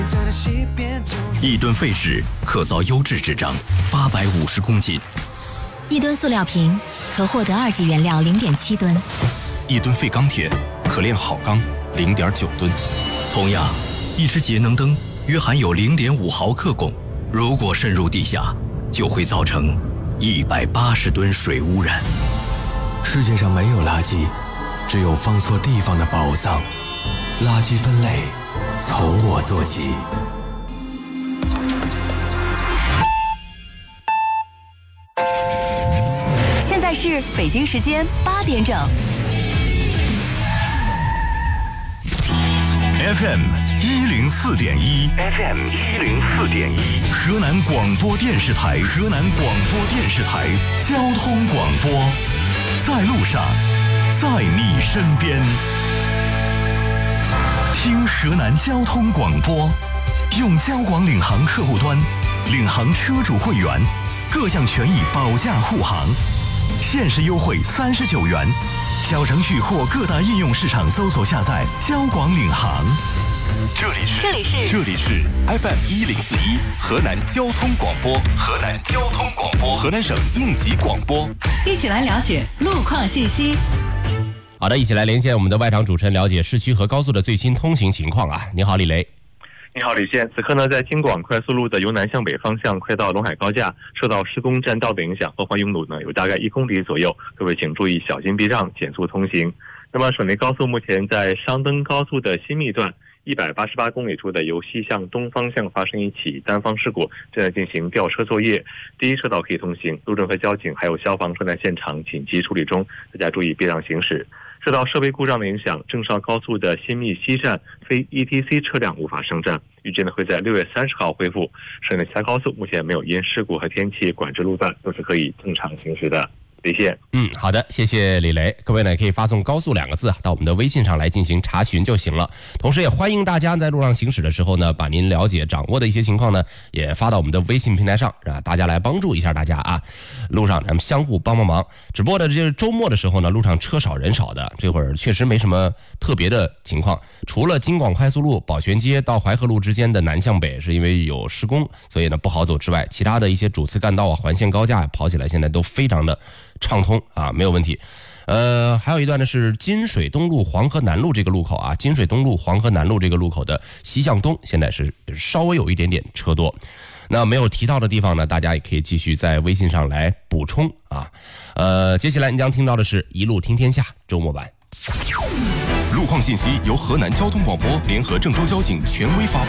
一吨废纸可造优质纸张850公斤， 一吨塑料瓶可获得2级原料0.7吨， 一吨废钢铁可炼好钢0.9吨。同样，一只节能灯约含有0.5毫克汞，如果渗入地下，就会造成180吨水污染。 世界上没有垃圾，只有放错地方的宝藏。垃圾分类从我做起。 现在是北京时间8点整。 FM 104.1 ，FM 104.1，河南广播电视台，河南广播电视台交通广播，在路上，在你身边。听河南交通广播，用交广领航客户端，领航车主会员，各项权益保驾护航，限时优惠39元。小程序或各大应用市场搜索下载交广领航。这里是 FM 1041河南交通广播，河南交通广播，河南省应急广播。 一起来了解路况信息。 好的，一起来连线我们的外场主持人，了解市区和高速的最新通行情况啊！你好，李雷。 你好，李现。此刻呢，在京广快速路的由南向北方向快到陇海高架，受到施工占道的影响，后方拥堵呢有大概1公里左右，各位请注意小心避让，减速通行。那么省内高速目前在商登高速的新密段188公里处的由西向东方向发生一起单方事故，正在进行吊车作业，第一车道可以通行，路政和交警还有消防正在现场紧急处理中，大家注意避让行驶。受到设备故障的影响，郑绍高速的新密西站非 ETC 车辆无法上站，预计呢会在6月30号恢复。省内其他高速目前没有因事故和天气管制路段，都是可以正常行驶的。李现。 好的，谢谢李雷。各位呢可以发送高速2个字到我们的微信上来进行查询就行了。同时也欢迎大家在路上行驶的时候呢，把您了解掌握的一些情况呢也发到我们的微信平台上，大家来帮助一下大家啊。路上咱们相互帮忙。只不过呢，这周末的时候呢，路上车少人少的，这会儿确实没什么特别的情况。除了京广快速路宝泉街到淮河路之间的南向北是因为有施工，所以呢不好走之外，其他的一些主次干道啊、环线高架跑起来现在都非常的畅通啊，没有问题。还有一段呢是金水东路黄河南路这个路口啊，金水东路黄河南路这个路口的西向东现在是稍微有一点点车多。那没有提到的地方呢，大家也可以继续在微信上来补充啊。接下来你将听到的是一路听天下周末版。 路况信息由河南交通广播联合郑州交警权威发布。